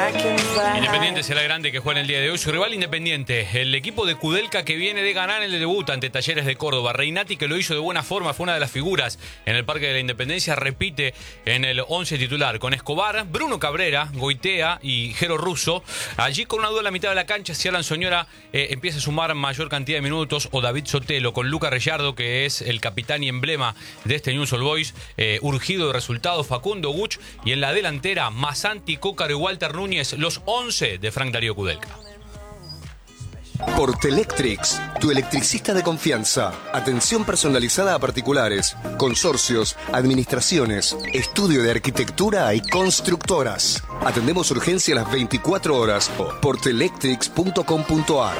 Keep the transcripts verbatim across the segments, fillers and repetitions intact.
Independiente será el grande que juega en el día de hoy. Su rival Independiente, el equipo de Kudelka que viene de ganar el debut ante Talleres de Córdoba. Reinati, que lo hizo de buena forma, fue una de las figuras en el Parque de la Independencia, repite en el once titular con Escobar, Bruno Cabrera, Goitea y Jero Russo. Allí con una duda en la mitad de la cancha, si Alan Soñora eh, empieza a sumar mayor cantidad de minutos, o David Sotelo, con Luca Rellardo, que es el capitán y emblema de este Newell's Old Boys, eh, urgido de resultados, Facundo Guch, y en la delantera Masanti, Cócaro y Walter Núñez, los once de Frank Darío Kudelka. Portelectrics, tu electricista de confianza. Atención personalizada a particulares, consorcios, administraciones, estudio de arquitectura y constructoras. Atendemos urgencia a las veinticuatro horas. portelectrics punto com punto a r.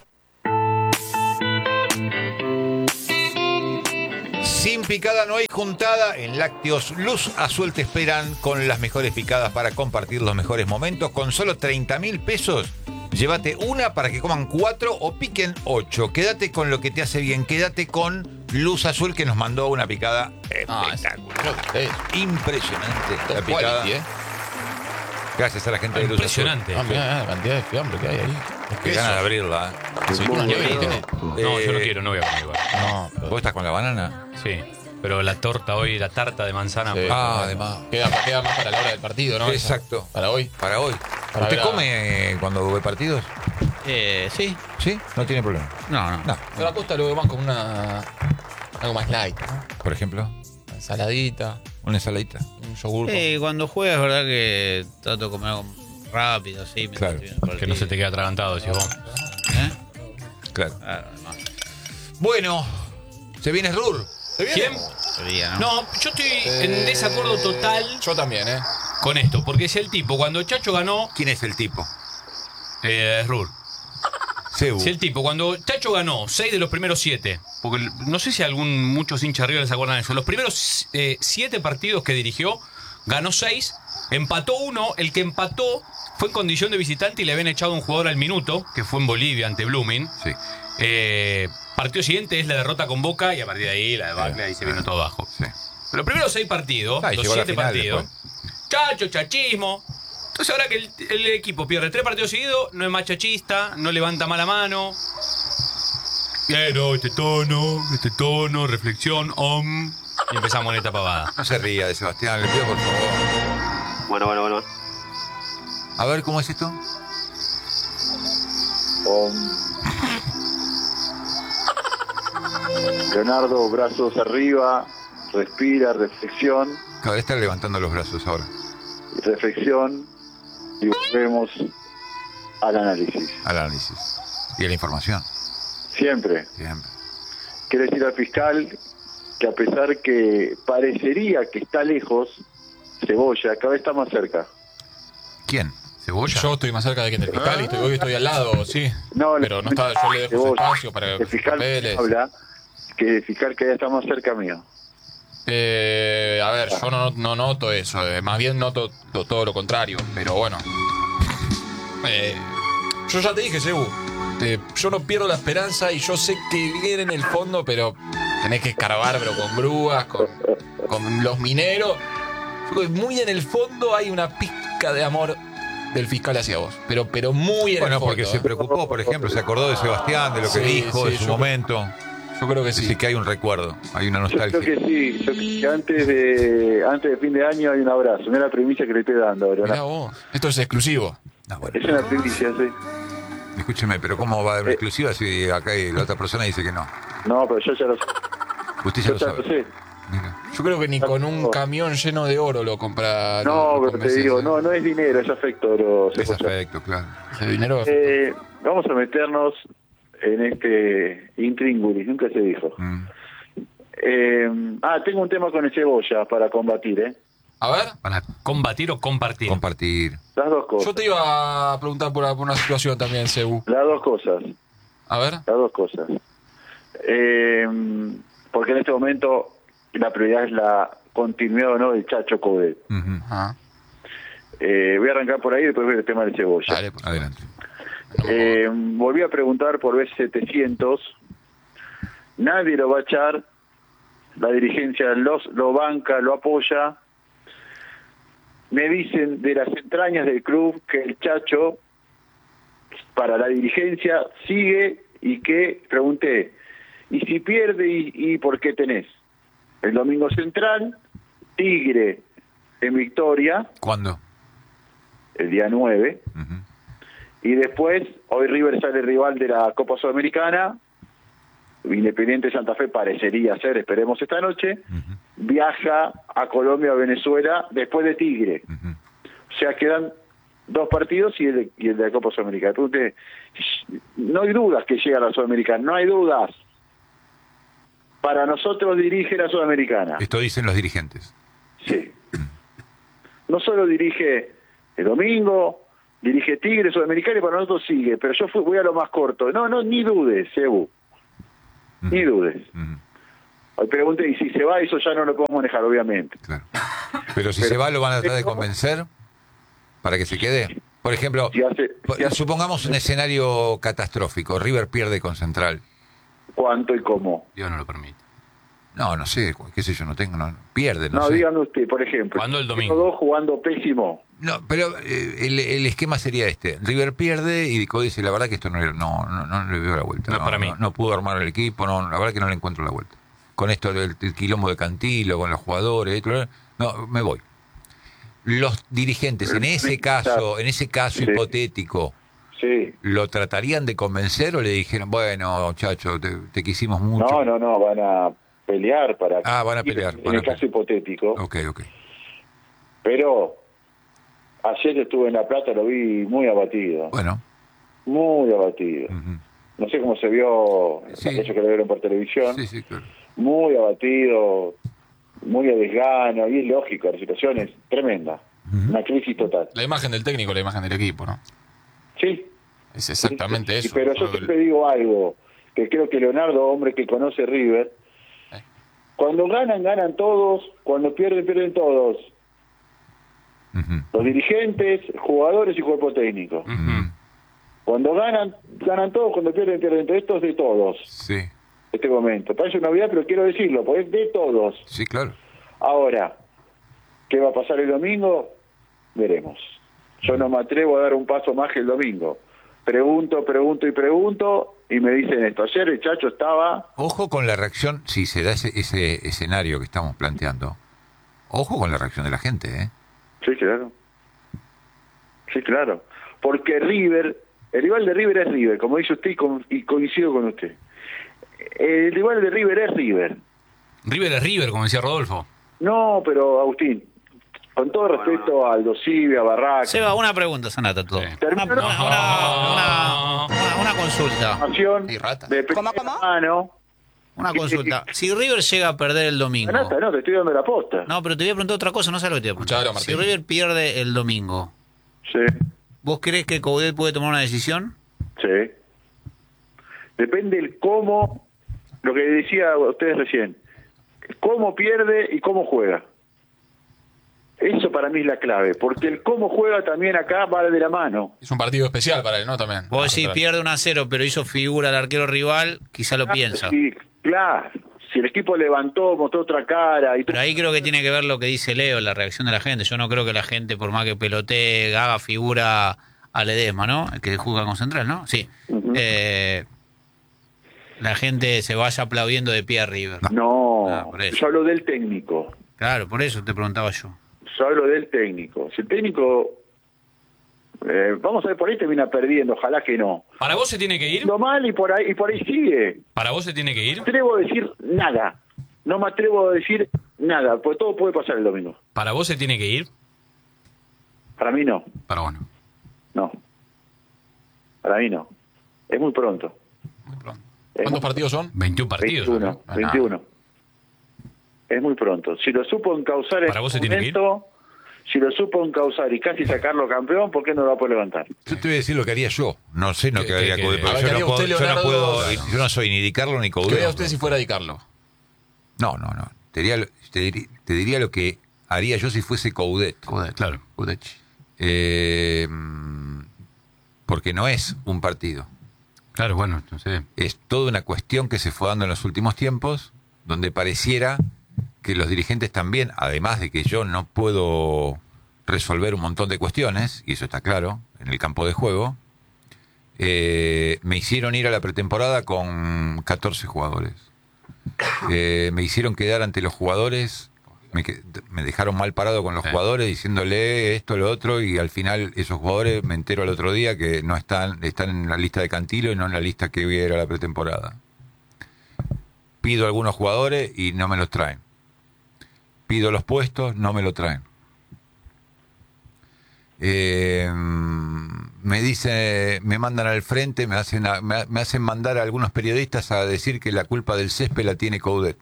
Sin picada no hay juntada. En Lácteos Luz Azul te esperan con las mejores picadas para compartir los mejores momentos. Con solo treinta mil pesos, llévate una para que coman cuatro o piquen ocho. Quédate con lo que te hace bien. Quédate con Luz Azul, que nos mandó una picada espectacular. Ah, impresionante la picada. Quality, ¿eh? Gracias a la gente ah, de Luz Azul. Impresionante. Ah, mirá, la cantidad de fiambre que hay ahí. Qué ganas de abrirla. Sí, no, No, yo no quiero, no voy a comer igual. No, pero... ¿Vos estás con la banana? Sí, pero la torta hoy, la tarta de manzana. Sí. Pues, Ah, además. Queda, queda más para la hora del partido, ¿no? Exacto. Esa. Para hoy. Para hoy. Para ¿Usted ver a- come eh, cuando ve partidos? Eh, sí. ¿Sí? No tiene problema. No, no. No. Pero la costa lo veo más como una... algo más light, ¿no? Por ejemplo, Una ensaladita, una ensaladita. un yogur. Eh, cuando juega es verdad que trato de comer algo rápido, sí. Claro, que no se te quede atragantado, decís vos. ¿Eh? Claro. Claro, además. Bueno, se viene Rur. ¿Se viene? ¿Quién? Sería, ¿no? No, yo estoy en desacuerdo total Yo también, ¿eh? con esto, porque si el tipo, cuando Chacho ganó, ¿Quién es el tipo? eh, es Rur. Cebu. Si el tipo, cuando Chacho ganó seis de los primeros siete, porque no sé si algún muchos hinchas arriba les acuerdan de eso, los primeros eh, siete partidos que dirigió, ganó seis, empató uno, el que empató fue en condición de visitante y le habían echado un jugador al minuto, que fue en Bolivia ante Blooming. Sí. Eh, partido siguiente es la derrota con Boca y a partir de ahí la debacle, ahí se vino todo abajo. Sí. Pero los primeros seis partidos, Ah, y los llegó a la siete final partidos, chacho, chachismo. Entonces ahora que el, el equipo pierde tres partidos seguidos, no es más chachista, no levanta mala mano. Eh, no, este tono, este tono, reflexión, om. Y empezamos en esta pavada. No se ría de Sebastián, le pido por favor. Bueno, bueno, bueno. A ver, ¿cómo es esto? Um, Leonardo, brazos arriba, respira, reflexión, Cada vez está levantando los brazos ahora. reflexión y volvemos al análisis. Al análisis. Y a la información. Siempre. Siempre. Quiero decir al fiscal que a pesar que parecería que está lejos, Cebolla cada vez está más cerca. ¿Quién? ¿Cebolla? Yo estoy más cerca de que del fiscal y estoy, hoy estoy al lado, sí. No, Pero no está, yo le dejo su Cebolla. espacio para El fiscal papeles. habla que el fiscal cada vez está más cerca mío. Eh, a ver, yo no, no noto eso, eh, más bien noto to- todo lo contrario, pero bueno. Eh, yo ya te dije, Sebu, eh, yo no pierdo la esperanza y yo sé que viene en el fondo, pero tenés que escarbar, pero con grúas, con, con los mineros. Yo creo que muy en el fondo hay una pizca de amor del fiscal hacia vos, pero, pero muy en Bueno, el fondo. porque se ¿eh? preocupó, por ejemplo, se acordó de Sebastián, de lo que Sí, dijo, sí, de su yo- momento. Yo creo que Así sí. que hay un recuerdo, hay una Yo creo nostalgia. que sí, yo creo que antes de antes de fin de año hay un abrazo, mira la primicia que le estoy dando ahora. Mirá vos, esto es exclusivo. No, bueno, Es una primicia, sí. escúcheme, pero ¿cómo va a haber Eh. exclusiva si acá hay- la otra persona dice que no? No, pero yo ya lo sé. Usted ya Yo lo ya lo sabe. sé. Mira. Yo creo que ni con un camión lleno de oro lo compra. No, lo pero te convences, digo, ¿eh? no, no es dinero, es afecto. Lo, Es afecto, claro. Ese dinero. Eh, vamos a meternos en este intríngulis, nunca se dijo. Mm. Eh, ah, tengo un tema con el Cebolla para combatir, ¿eh? A ver, ¿Para combatir o compartir? Compartir. Las dos cosas. yo te iba a preguntar por, por una situación también, Sebu. Las dos cosas. A ver. Las dos cosas. Eh, porque en este momento la prioridad es la continuidad o no del Chacho Coudet. Ujú. Ajá. Eh, voy a arrancar por ahí y después ver el tema del Cebolla. Dale, pues. Adelante. Eh, volví a preguntar por B setecientos. Nadie lo va a echar. La dirigencia los, lo banca, lo apoya. me dicen de las entrañas del club que el Chacho, para la dirigencia, sigue y que, pregunté, ¿y si pierde y, y por qué tenés? El domingo central, Tigre en Victoria, ¿Cuándo? el día nueve, Ujú. y después, hoy River sale rival de la Copa Sudamericana, Independiente Santa Fe parecería ser, esperemos esta noche, Ujú. viaja a Colombia o Venezuela después de Tigre. Ujú. O sea, quedan dos partidos y el de, y el de la Copa Sudamericana. Entonces, no hay dudas que llega a la Sudamericana, no hay dudas. Para nosotros dirige la Sudamericana. Esto dicen los dirigentes. Sí. No solo dirige el domingo, dirige Tigre, Sudamericana y para nosotros sigue, pero yo fui, voy a lo más corto. No, no, ni dudes, Ebu. Ni dudes. Ujú. Hoy pregunté, y si se va, eso ya no lo podemos manejar, obviamente. Claro. Pero si Pero- se va, ¿lo van a tratar de pero- convencer para que se quede? Por ejemplo, Si hace- si hace- supongamos un escenario catastrófico. River pierde con Central. ¿Cuánto y cómo? Dios no lo permite. No, no sé, qué sé yo, no tengo, no, pierde, no, No, sé. dígame usted, por ejemplo. ¿Cuándo el domingo? Los dos jugando pésimo. No, pero eh, el, el esquema sería este. River pierde y Dico dice, la verdad que esto no, no, no, no le veo la vuelta. No es para mí. No, no pudo armar el equipo, no, la verdad que no le encuentro la vuelta. Con esto del, del quilombo de Cantilo, con los jugadores, esto, no, me voy. Los dirigentes, en ese caso, en ese caso Sí. hipotético, Sí. ¿lo tratarían de convencer o le dijeron, bueno, chacho, te, te quisimos mucho? No, no, no, van a pelear para... Ah, van a pelear, En van a el caso pelear. hipotético. Ok, ok. Pero ayer estuve en La Plata, lo vi muy abatido. Bueno. Muy abatido. Ujú. No sé cómo se vio, Sí. aquellos que lo vieron por televisión. Sí, sí, claro. Muy abatido, muy a desgano, y es lógico, la situación es tremenda. Una crisis total. La imagen del técnico, la imagen del equipo, ¿no? Sí. Es exactamente Sí, eso. pero yo siempre digo algo, que creo que Leonardo, hombre que conoce River, Eh. cuando ganan, ganan todos, cuando pierden, pierden todos. Ujú. Los dirigentes, jugadores y cuerpo técnico. Ujú. Cuando ganan, ganan todos, cuando pierden, pierden todos. Esto es de todos, Sí, este momento. Parece una novedad, pero quiero decirlo, porque es de todos. sí, claro. Ahora, ¿qué va a pasar el domingo? Veremos. Yo no me atrevo a dar un paso más que el domingo. Pregunto, pregunto y pregunto, y me dicen esto. Ayer el Chacho estaba... Ojo con la reacción, si se da ese, ese escenario que estamos planteando. Ojo con la reacción de la gente, ¿eh? Sí, claro. Sí, claro. Porque River, el rival de River es River, como dice usted y, con- y coincido con usted. El rival de River es River. River es River, como decía Rodolfo. No, pero Agustín, con todo respeto a Aldo Civi, a Barraca, Seba, una pregunta, Sanata, todo. Sí. Una, Termino, una, no. una, una- una consulta. información Y rata. de ¿Cómo, primera cómo? mano. Una consulta. Si River llega a perder el domingo. Nata, no, te estoy dando la posta. No, pero te voy a preguntar otra cosa, no sé lo que te voy a preguntar. Escuchalo, Si Martín. River pierde el domingo, Sí, ¿vos crees que Coudet puede tomar una decisión? sí. Depende el cómo, lo que decía a ustedes recién, cómo pierde y cómo juega. Eso para mí es la clave, porque el cómo juega también acá va de la mano. Es un partido especial para él, ¿no? También. Vos decís pierde uno a cero, pero hizo figura el arquero rival, quizá lo piensa. Sí, claro. Si el equipo levantó, mostró otra cara y Pero ahí creo que tiene que ver lo que dice Leo, la reacción de la gente. Yo no creo que la gente, por más que pelotee, haga figura a Ledesma, ¿no? El que juega con Central, ¿no? Sí. Ujú. Eh, la gente se vaya aplaudiendo de pie a River. no, Ah, por eso. yo hablo del técnico. Claro, por eso te preguntaba yo. Yo hablo del técnico. Si el técnico, eh, vamos a ver, por ahí termina perdiendo, ojalá que no. ¿Para vos se tiene que ir? Lo mal y por ahí y por ahí sigue. ¿Para vos se tiene que ir? No me atrevo a decir nada. No me atrevo a decir nada, porque todo puede pasar el domingo. ¿Para vos se tiene que ir? Para mí no, Para vos no. no. Para mí no. Es muy pronto. Muy pronto. Es ¿Cuántos muy- partidos son? veintiún partidos. veintiuno, ¿no? Ah, veintiuno. Es muy pronto. Si lo supo encauzar en ¿Para vos se este tiene que ir? momento, si lo supo encauzar y casi sacarlo campeón, ¿por qué no lo va a poder levantar? Yo te voy a decir lo que haría yo. No sé lo ¿Qué- que qué- haría qué- Coudet, a porque ver, yo ¿qué no haría puedo, usted, yo no Leonardo? puedo- yo no soy ni Di Carlo ni ¿Qué haría Coudet. usted si fuera Di Carlo? No, no, no. Te diría, lo- te diría, te diría lo que haría yo si fuese Coudet. Claro. Coudet. Eh, mm, porque no es un partido. Claro, bueno, no sé. Es toda una cuestión que se fue dando en los últimos tiempos, donde pareciera que los dirigentes también, además de que yo no puedo resolver un montón de cuestiones, y eso está claro, en el campo de juego. Eh, me hicieron ir a la pretemporada con catorce jugadores. Eh, me hicieron quedar ante los jugadores, me, me dejaron mal parado con los sí. jugadores, diciéndole esto, lo otro, y al final esos jugadores, me entero el otro día que no están, están en la lista de Cantilo y no en la lista que voy a ir a la pretemporada. Pido a algunos jugadores y no me los traen. Pido los puestos, no me lo traen. Eh, me dice, me mandan al frente, me hacen, a, me, me hacen mandar a algunos periodistas a decir que la culpa del césped la tiene Coudet.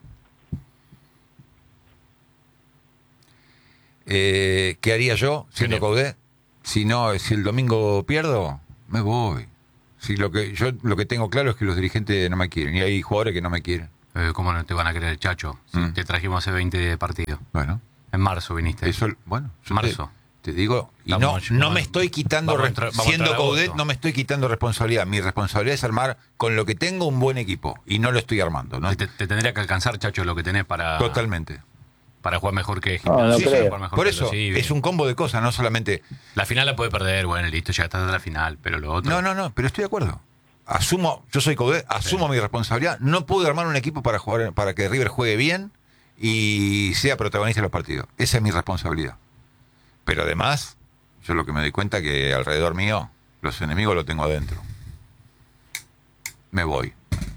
Eh, ¿Qué haría yo siendo Coudet? Si no, si el domingo pierdo, me voy. Si lo que yo lo que tengo claro es que los dirigentes no me quieren y hay jugadores que no me quieren. Eh, ¿Cómo no te van a querer, Chacho? Si mm. te trajimos hace veinte partidos. Bueno, en marzo viniste. Eso, bueno, marzo. Te, te digo, y no, no me estoy quitando, re, entrar, siendo Coudet, no me estoy quitando responsabilidad. Mi responsabilidad es armar con lo que tengo un buen equipo y no lo estoy armando, ¿no? Te, te tendría que alcanzar, Chacho, lo que tenés para. Totalmente. Para jugar mejor que Gimnasia. No, no sí, jugar mejor Por que eso, sí, es un combo de cosas, no solamente. La final la puede perder, bueno, listo, ya estás en la final, pero lo otro. No, no, no, pero estoy de acuerdo. Asumo, yo soy Coudet, asumo sí. mi responsabilidad. No pude armar un equipo para jugar, para que River juegue bien y sea protagonista de los partidos. Esa es mi responsabilidad. Pero además, yo lo que me doy cuenta que alrededor mío, los enemigos los tengo adentro. Me voy.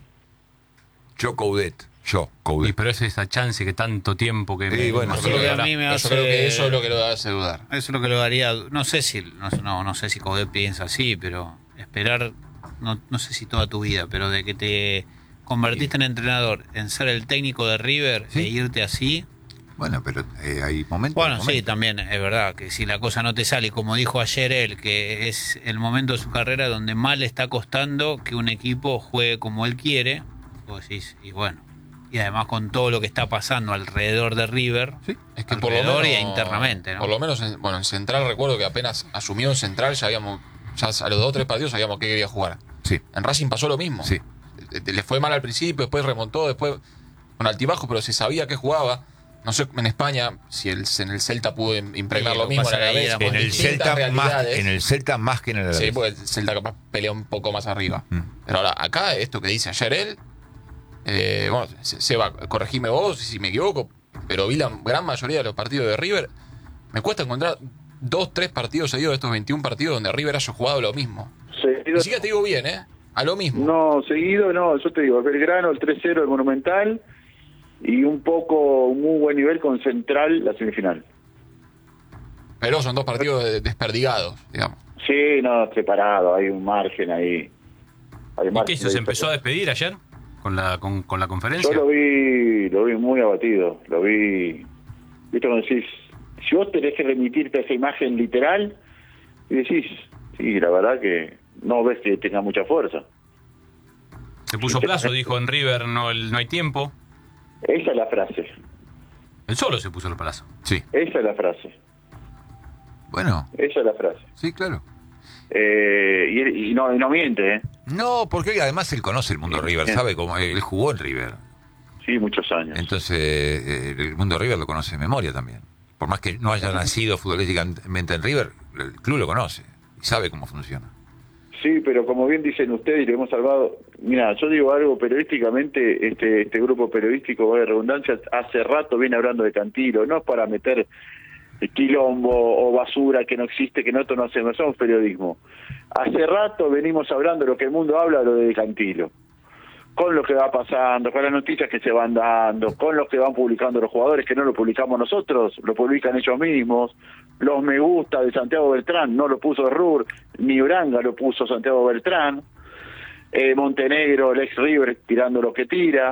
Yo Coudet, yo Coudet. Y pero es esa chance que tanto tiempo que... Sí, me, bueno, yo creo que a mí me hace... Yo creo que eso es lo que lo hace dudar. Eso es lo que lo haría... No sé si, no, no, no sé si Coudet piensa así, pero esperar... No, no sé si toda tu vida, pero de que te convertiste en entrenador, en ser el técnico de River ¿Sí? e irte así. Bueno, pero eh, hay momentos. Bueno, momentos. sí, también es verdad que si la cosa no te sale, como dijo ayer él, que es el momento de su carrera donde más le está costando que un equipo juegue como él quiere, vos decís, y bueno. Y además con todo lo que está pasando alrededor de River, sí, es que por lo menos, y internamente, ¿no? Por lo menos, en, bueno, en Central recuerdo que apenas asumió en Central ya habíamos. Ya a los dos o tres partidos sabíamos que quería jugar. Sí. En Racing pasó lo mismo. Sí. Le fue mal al principio, después remontó, después con altibajo, pero se sabía que jugaba. No sé en España si el, en el Celta pudo impregnar sí, lo mismo. En, vez, en, el Celta más, en el Celta más que en el Sí, porque el Celta capaz pelea un poco más arriba. Mm. Pero ahora, acá, esto que dice ayer él, eh, bueno, Seba, corregime vos si me equivoco, pero vi la gran mayoría de los partidos de River. Me cuesta encontrar dos, tres partidos seguidos de estos veintiún partidos donde River haya jugado lo mismo. Seguido. Ni siquiera te digo bien, ¿eh? A lo mismo. No, seguido no, yo te digo, Belgrano, el tres cero, el Monumental, y un poco, un muy buen nivel con Central, la semifinal. Pero son dos partidos desperdigados, digamos. Sí, no, separado, hay un margen ahí. Hay ¿Y qué hizo? ¿Se empezó a despedir ayer con la con, con la conferencia? Yo lo vi, lo vi muy abatido, lo vi, viste cuando decís, si vos tenés que remitirte a esa imagen literal, y decís, sí, la verdad que no ves que tenga mucha fuerza. Se puso plazo, dijo en River, no, no hay tiempo. Esa es la frase. Él solo se puso el plazo. Sí. Esa es la frase. Bueno. Esa es la frase. Sí, claro. Eh, y, y, no, y no miente, ¿eh? No, porque además él conoce el mundo River, sabe cómo él jugó en River. Sí, muchos años. Entonces, eh, el mundo River lo conoce de memoria también. Por más que no haya nacido futbolísticamente en River, el club lo conoce y sabe cómo funciona. Sí, pero como bien dicen ustedes y lo hemos salvado, mira, yo digo algo periodísticamente, este este grupo periodístico, de redundancia, hace rato viene hablando de Cantilo, no es para meter quilombo o basura que no existe, que nosotros no hacemos, somos periodismo. Hace rato venimos hablando de lo que el mundo habla, lo de Cantilo. Con lo que va pasando, con las noticias que se van dando, con lo que van publicando los jugadores, que no lo publicamos nosotros, lo publican ellos mismos, los me gusta de Santiago Beltrán, no lo puso Rur, ni Uranga lo puso Santiago Beltrán, eh, Montenegro, el ex River, tirando lo que tira,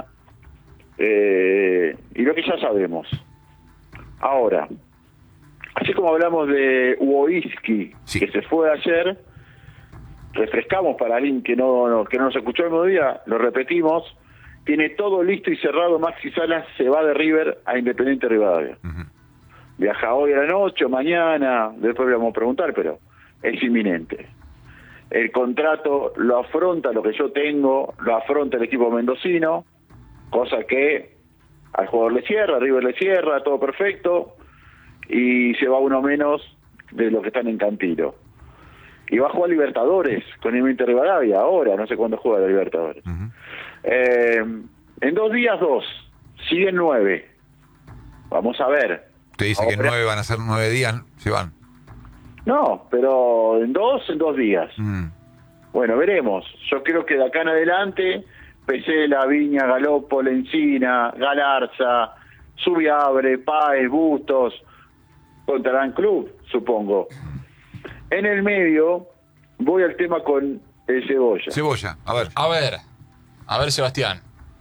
eh, y lo que ya sabemos. Ahora, así como hablamos de Woiski, sí, que se fue ayer, refrescamos para alguien que no, no que no nos escuchó el mismo día, lo repetimos, tiene todo listo y cerrado. Maxi Salas se va de River a Independiente Rivadavia. Uh-huh. Viaja hoy a la noche o mañana, después le vamos a preguntar, pero es inminente. El contrato lo afronta lo que yo tengo, lo afronta el equipo mendocino, cosa que al jugador le cierra, a River le cierra, todo perfecto, y se va uno menos de los que están en Cantilo. Y va a jugar Libertadores con el Inter Rivadavia ahora, no sé cuándo juega la Libertadores. Uh-huh. eh, en dos días, dos. Siguen nueve. Vamos a ver. Te dice ahora, que nueve van a ser nueve días, se van. No, pero en dos, en dos días. Mm. Bueno, veremos. Yo creo que de acá en adelante, Pesela, Viña, Galopo, Lencina, Galarza, Subiabre, Páez, Bustos, contarán club, supongo. En el medio, voy al tema con el Cebolla. Cebolla, a ver. A ver, a ver, Sebastián.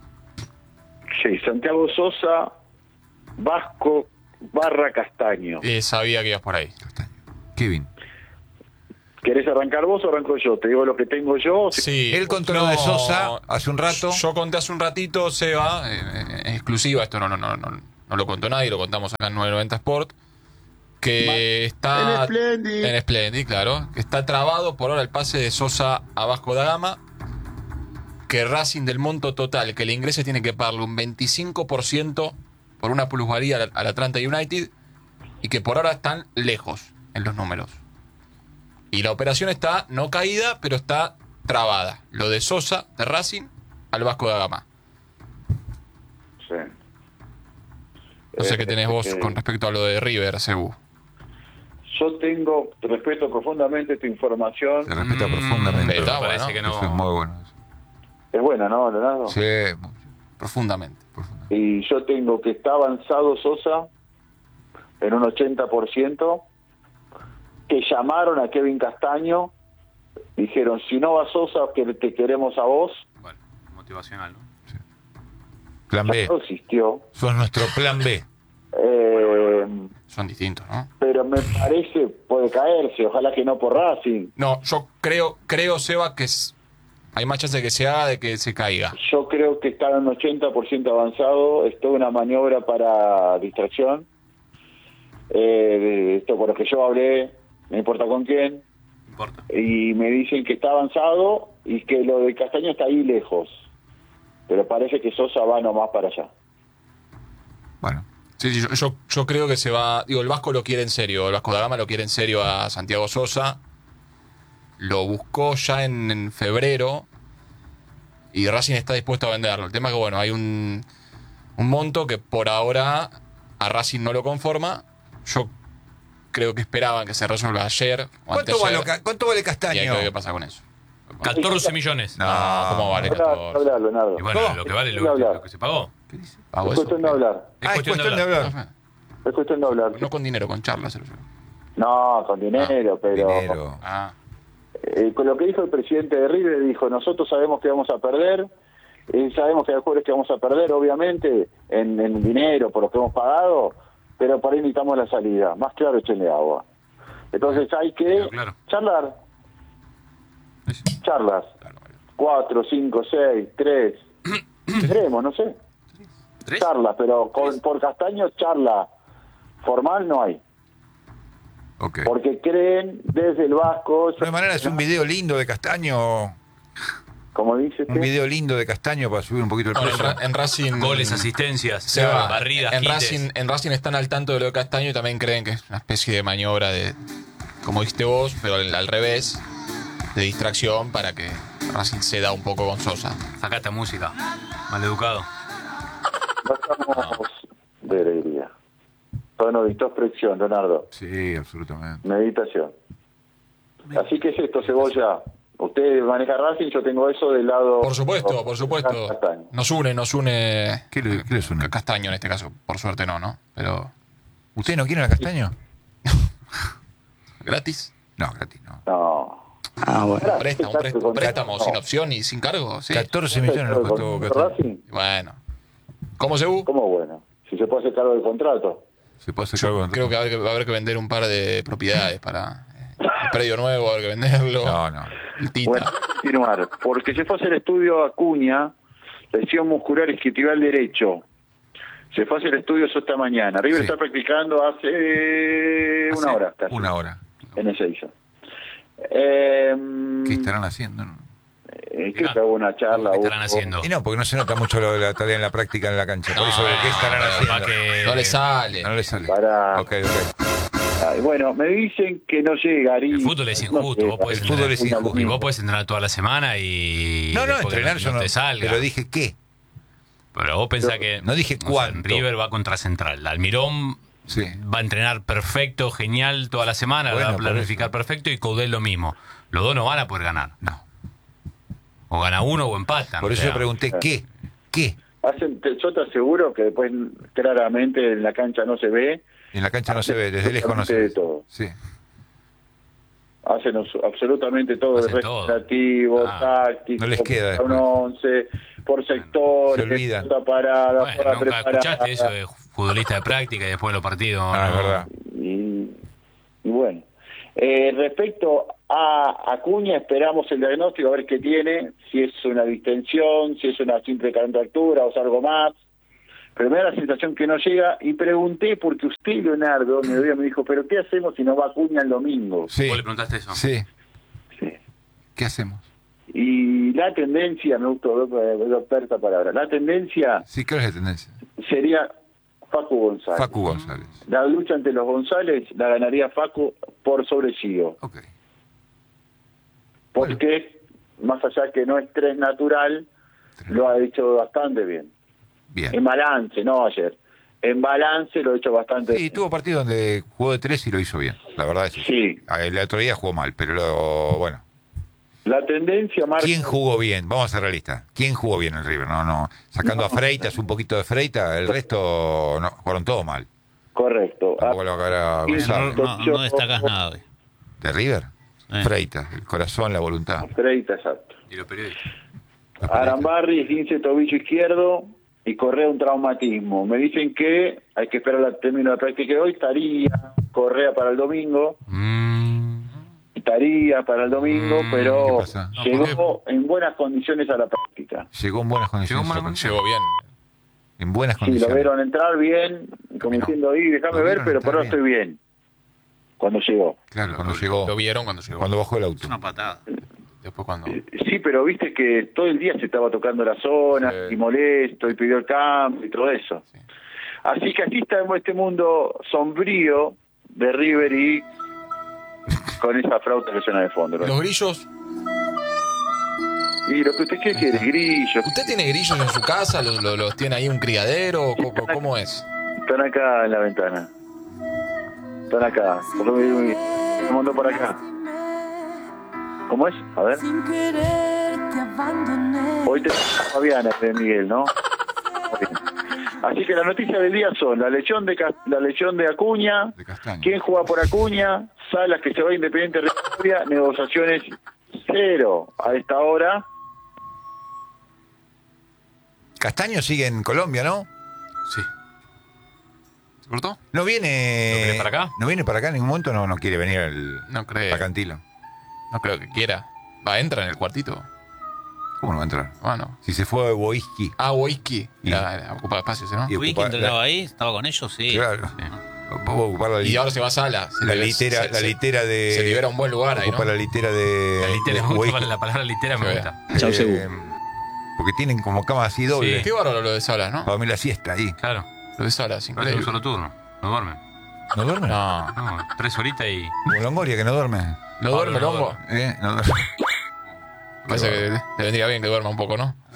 Sí, Santiago Sosa, Vasco, Barra, Castaño. Eh, sabía que ibas por ahí. Castaño. Kevin. ¿Querés arrancar vos o arranco yo? Te digo lo que tengo yo. Sí. Él contó no, lo de Sosa hace un rato. Yo conté hace un ratito, Seba, eh, eh, exclusiva, esto no, no, no, no, no lo contó nadie, lo contamos acá en nueve noventa Sport, que Ma está... En Splendid. En Splendid, claro. Que está trabado por ahora el pase de Sosa a Vasco da Gama, que Racing del monto total que le ingrese tiene que pagarle un veinticinco por ciento por una plusvalía al, al Atlanta United, y que por ahora están lejos en los números. Y la operación está no caída, pero está trabada. Lo de Sosa, de Racing, al Vasco da Gama. Sí. No sé eh, qué tenés vos eh, con respecto a lo de River, Cebu. Yo tengo, respeto profundamente tu información. Se respeta mm, profundamente. Está bueno. Parece que no. Eso es muy bueno. Es buena, ¿no, Leonardo? Sí, profundamente. profundamente. Y yo tengo que está avanzado Sosa en un ochenta por ciento, que llamaron a Kevin Castaño, dijeron, si no va Sosa, que te queremos a vos. Bueno, motivacional, ¿no? Sí. Plan B. No existió. Son nuestro plan B. Eh, Son distintos, ¿no? Pero me parece, puede caerse, ojalá que no por Racing. No, yo creo, creo Seba, que es, hay más chance de que se haga de que se caiga. Yo creo que está en un ochenta por ciento avanzado, es toda una maniobra para distracción. Eh, esto por lo que yo hablé, no importa con quién, importa. Y me dicen que está avanzado y que lo de Castaño está ahí lejos, pero parece que Sosa va nomás para allá. Bueno, sí, sí yo, yo, yo creo que se va, digo, el Vasco lo quiere en serio, el Vasco da Gama lo quiere en serio a Santiago Sosa, lo buscó ya en, en febrero y Racing está dispuesto a venderlo. El tema es que, bueno, hay un, un monto que por ahora a Racing no lo conforma. Yo creo que esperaban que se resuelva ayer. ¿Cuánto vale, ¿Cuánto vale Castaño? Y hay que ver qué pasa con eso. catorce millones. No, ¿cómo vale catorce? Hablar, Leonardo. Y bueno, ¿Cómo? lo que vale lo, lo que se pagó. ¿Qué dice? Es cuestión de hablar. Es ah, cuestión, es cuestión de de hablar. hablar. Es cuestión de hablar. No con dinero, con charlas. No, con dinero, ah, pero... Dinero. Ah. Eh, con lo que dijo el presidente de River, dijo, nosotros sabemos que vamos a perder, eh, sabemos que hay jugadores que vamos a perder, obviamente, en, en dinero, por lo que hemos pagado, pero por ahí necesitamos la salida. Más claro, échenle agua. Entonces hay que claro, claro. charlar. Charlas. Cuatro, cinco, seis, tres. Veremos, no sé. ¿Tres? Charlas, pero con, por Castaño, charla formal no hay. Okay. Porque creen desde el Vasco... De manera es un video lindo de Castaño. Como dice Un video lindo de Castaño para subir un poquito el Bueno, precio. en, en Racing... Goles, asistencias, se va. barridas, en quites. Racing, en Racing están al tanto de lo de Castaño y también creen que es una especie de maniobra de, como dijiste vos, pero al, al revés, de distracción para que Racing ceda un poco con Sosa. Sacá esta música, maleducado. Pasamos de alegría. Tono de introspección, Leonardo. Sí, absolutamente. Meditación. Así que es esto, Cebolla. Usted maneja Racing, yo tengo eso del lado... Por supuesto, por supuesto. Castaño. Nos une, nos une... ¿Qué le, qué les une? Castaño en este caso, por suerte no, ¿no? Pero... ¿Ustedes no quieren a Castaño? ¿Gratis? No, gratis no. No. Ah, bueno. Préstamo, un préstamo, un préstamo sin opción y sin cargo, sí. catorce millones nos costó Castaño. Racing? Bueno. ¿Cómo se bu? ¿Cómo bueno? Si se puede hacer cargo del contrato. Se puede hacer cargo de- Creo que va a, haber que va a haber que vender un par de propiedades para eh, el predio nuevo, va a haber que venderlo. No, no. El Tita. Bueno, continuar. Porque se fue a hacer estudio a Acuña, lesión muscular isquiotibial derecho. Se fue a hacer estudios esta mañana. River Sí. está practicando hace una Hace hora. Casi, Una hora. en Ezeiza. Eh, ¿Qué estarán haciendo? No? eh, creo que hubo una charla. ¿Qué estarán hubo- haciendo? Y no, porque no se nota mucho lo de la tarea en la práctica en la cancha. Por No, eso, ¿qué estarán pero haciendo? va que- No le sale. No le sale. Para- Ok, ok. Ay, bueno, me dicen que no llega. El fútbol es injusto. No vos podés El fútbol entrenar, es injusto. y vos podés entrenar toda la semana y. No, no, después que entrenar yo no. te salga. Pero dije qué. Pero vos pensás que. no dije sé, cuánto. River va contra Central. Almirón Sí. va a entrenar perfecto, genial toda la semana, Bueno, va a por planificar eso. perfecto y Coudet lo mismo. Los dos no van a poder ganar. No. O gana uno o empatan. Por o eso sea, yo pregunté qué. ¿Qué? Hacen, te- yo te aseguro que después claramente en la cancha no se ve. En la cancha no se ve, desde lejos no se Absolutamente ve. de todo. Sí. Hacen os- absolutamente todo, Hacen el todo. regenerativo, Ah, táctico, no les queda un después. once, por sectores, Se olvidan. pelota parada, Bueno, zona nunca preparada. escuchaste eso de futbolista de práctica y después de los partidos. Ah, es no. verdad. Y, y bueno, eh, respecto a Acuña, esperamos el diagnóstico a ver qué tiene, si es una distensión, si es una simple contractura o es algo más. Pero me da la sensación que no llega y pregunté porque usted, Leonardo, me, me dijo, pero ¿qué hacemos si no va Acuña el domingo? Sí. ¿Vos le preguntaste eso? Sí. Sí. ¿Qué hacemos? Y la tendencia, me gustó, doctor, esta palabra, la tendencia Sí, ¿qué es la tendencia? sería Facu González. Facu González. La lucha ante los González la ganaría Facu por sobre Gio. Ok. Porque, más allá que no es tres natural, lo ha hecho bastante bien. En Bien. balance, no ayer. En balance lo ha hecho bastante Sí, bien. tuvo partido donde jugó de tres y lo hizo bien. La verdad es que Sí. El otro día jugó mal, pero lo, bueno. La tendencia marca... ¿Quién jugó bien? Vamos a ser realistas. ¿Quién jugó bien en River? No, no. Sacando a Freitas, un poquito de Freitas, el resto no, jugaron todo mal. Correcto. Tampoco lo habrá Sí, No, González. no, no destacás nada hoy. ¿De River? Eh. Freitas, el corazón, la voluntad. Freita, exacto. Y los periodistas. Arambarri, quince tobillo izquierdo y Correa un traumatismo. Me dicen que hay que esperar el término de práctica de hoy. Estaría Correa para el domingo. Mm, Estaría para el domingo, Mm, pero ¿qué pasa? No, llegó en buenas condiciones a la práctica. Llegó en buenas condiciones. Llegó en buenas Sócrates. Llegó bien. En buenas Sí, lo condiciones. vieron entrar bien, como Caminó. diciendo ahí, déjame Lo ver, vieron pero entrar por ahora estoy bien. Cuando llegó. Claro, cuando Lo- llegó. Lo vieron cuando llegó. Cuando bajó el Es auto. una patada. Después cuando... Sí, pero viste que todo el día se estaba tocando la zona, Sí. y molesto, y pidió el cambio y todo eso. Sí. Así que así está este mundo sombrío de River y con esa flauta que suena de fondo. ¿no? Los grillos. Y lo que usted quiere, quiere grillos. ¿Usted tiene grillos en su casa? ¿Los, los- los tiene ahí un criadero? ¿Cómo, cómo es? Están acá en la ventana. Están acá. Porque me, me mandó por acá. ¿Cómo es? A ver. Sin querer te abandoné. Hoy te Fabiana de Miguel, ¿no? Muy bien. Así que las noticias del día son la lesión de Ca- la lesión de Acuña, De Castaño. quién juega por Acuña, Salas que se va a Independiente Rivadavia, negociaciones cero a esta hora. Castaño sigue en Colombia, ¿no? sí. ¿Se cortó? No viene. ¿No viene para acá? No viene para acá en ningún momento, no, no quiere venir al No creo. a Cantilo. No creo que quiera. Va, entra en el cuartito. ¿Cómo no va a entrar? Bueno. Si se fue a Boiski. Ah, Whisky. Y- Ya, ocupa espacio, ¿no? Y ¿Wiki ocupa- entrenaba la- ahí? ¿Estaba con ellos? Sí. Claro. Sí. Vamos a ocupar la, li- Y ahora se va a Sala. Se la libe- litera, se- la se- litera de. Se libera un buen lugar ahí, ¿no? Ocupa la litera de. La litera, de me gusta, Boiski. la palabra litera me Sí. gusta. Chau, Eh, Sebu. Porque tienen como camas así dobles. Qué bárbaro lo de Salas, ¿no? Para dormir la siesta ahí. Claro. Lo de Salas, No hace increíble. un solo turno. No duerme. ¿No duerme? No. No, tres horitas y. Como Longoria que no duerme. ¿No duerme, no Longo? ¿Eh? No duerme. Parece que le vendría bien que duerma un poco, ¿no?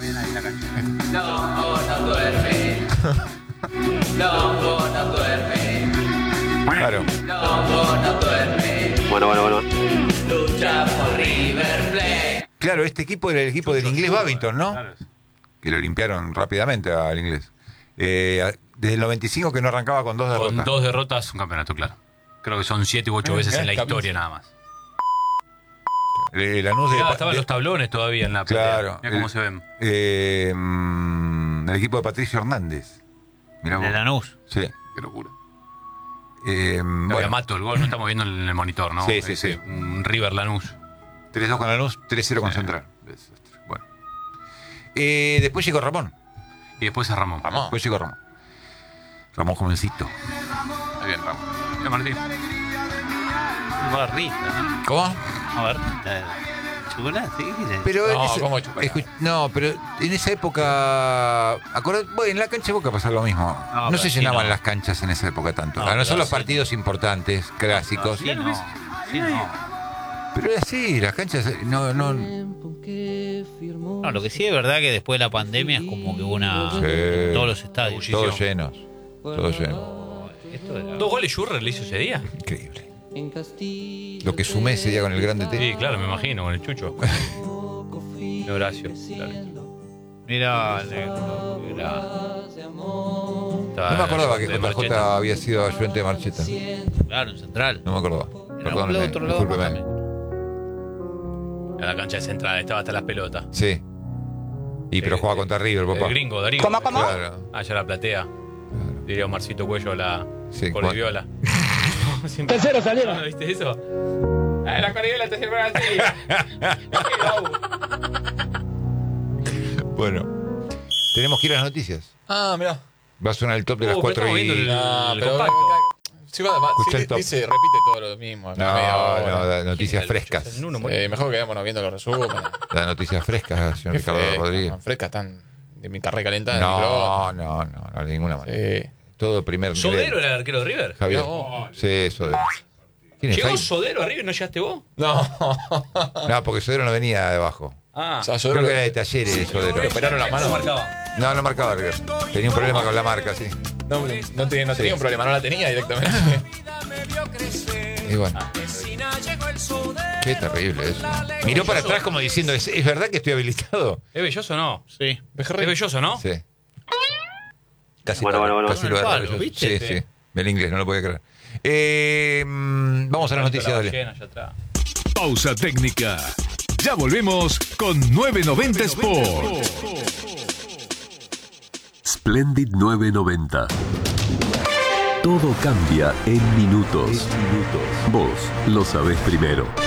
Claro. Bueno, bueno, bueno. Claro, este equipo era el equipo del inglés Babington, ¿no? Claro. Que lo limpiaron rápidamente al inglés. Eh, a- desde el noventa y cinco que no arrancaba con dos Con derrotas. dos derrotas, un campeonato, claro. Creo que son siete u ocho Eh, veces en la camisa. historia nada más. Eh, Lanús de, Mirá, Pa- estaban de- los tablones todavía en la pelea. Claro. Mirá cómo el- se ven. eh, mm, el equipo de Patricio Hernández. Mirá De vos. Lanús. Sí. Qué locura. Eh, Bueno. bueno, Mato, el gol no estamos viendo en el monitor, ¿no? Sí, sí, Ese, sí. Un River Lanús. tres dos con Lanús, tres cero con Sí. Central. Desastre. Bueno. Eh, después llegó Ramón. Y después a Ramón. Ramón. Después llegó Ramón. Ramón jovencito. Está bien, Ramón. Mira, Martín. Barrita, ¿no? ¿Cómo? Una barrita. Chocolate, ¿qué querés? Pero en No, ese- ¿cómo chocolate? escu- no, pero en esa época. Acordate, bueno, en la cancha de Boca pasa lo mismo. No, pero se así llenaban no. las canchas en esa época tanto. No, Ah, no pero son los así partidos importantes, clásicos. Sí, no. Sí, no. Pero era así, las canchas. No, no. No, lo que sí es verdad que después de la pandemia es como que hubo una. Sí. En todos los estadios. Todos llenos. Todos llenos. Esto era- ¿Dos goles Schurrer le hizo ese día? Increíble. Lo que sumé ese día con el grande T. Sí, claro, me imagino, con el Chucho. De Horacio. Claro. Mirá, negro, mirá. No me acordaba que de J J Marcheta. había sido ayudante de Marcheta. Claro, en Central. No me acordaba. En algún Perdóname, lado, otro lado más discúlpeme. también. En la cancha de Central, estaba hasta las pelotas. Sí. Y pero Eh, jugaba contra River, papá. El gringo, Darío. ¿Cómo, cómo? Claro. Allá la platea. Diría Marcito Cuello, la Sí, Coriviola. Tercero salieron. ¿No viste eso? Ah, la Coriviola te sirve así. Bueno. Tenemos que ir a las noticias. Ah, mirá. Va a sonar el top de las Uh, pero cuatro estamos y... viendo el- No, pero. compacto. Sí, va, va, Escuché sí, el top. dice, repite todo lo mismo. No, media hora. no, da- noticias ¿Quién era el frescas. Chucho? El Nuno Eh, Morín. mejor quedémonos viendo los resúmenes. Las noticias frescas, señor Qué Ricardo frescas, Rodríguez. tan frescas, tan de mi carrera calentada. en el microondas. No, no, no, no, de ninguna manera. Sí. Todo primer nivel. ¿Sodero era el arquero de River? Javier. No. Sí, Sodero. ¿Quién es? ¿Llegó Fai? Sodero a River y no llegaste vos? No. No, porque Sodero no venía de abajo. Ah, O sea, Creo Sodero que era de Talleres de Sodero. le operaron las manos. no marcaba. No, no marcaba River. Tenía un problema con la marca, sí. No, no tenía, no tenía un problema, no la tenía directamente. Y bueno. Qué terrible eso. Miró para atrás como diciendo, ¿es, ¿es verdad que estoy habilitado? ¿Es belloso o no? Sí. Es belloso, ¿no? Sí. Casi Bueno, lo, bueno, bueno. casi lo Con el agarré palo, yo. ¿viste? Sí, sí. El inglés, no lo podía creer. Eh, mm, vamos a las noticias, La dale. ballena allá atrás. Pausa técnica. Ya volvemos con nueve noventa Sport. Splendid nueve noventa. Todo cambia en minutos. Vos lo sabés primero.